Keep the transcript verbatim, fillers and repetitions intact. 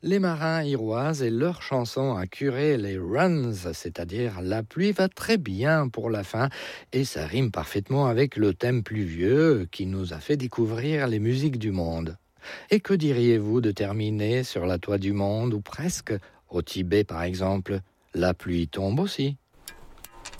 Les marins iroisent et leur chanson a curé les runs, c'est-à-dire la pluie va très bien pour la fin et ça rime parfaitement avec le thème pluvieux qui nous a fait découvrir les musiques du monde. Et que diriez-vous de terminer sur la toit du monde ou presque, au Tibet par exemple, la pluie tombe aussi.